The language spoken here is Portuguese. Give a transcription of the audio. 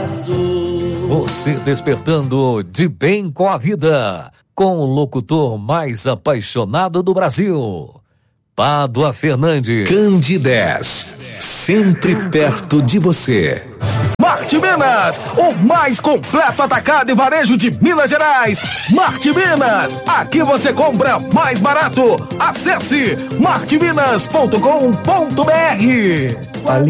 Você despertando de bem com a vida, com o locutor mais apaixonado do Brasil, Pádua Fernandes. Candidez, sempre perto de você. Marte Minas, o mais completo atacado e varejo de Minas Gerais. Marte Minas, aqui você compra mais barato. Acesse marteminas.com.br.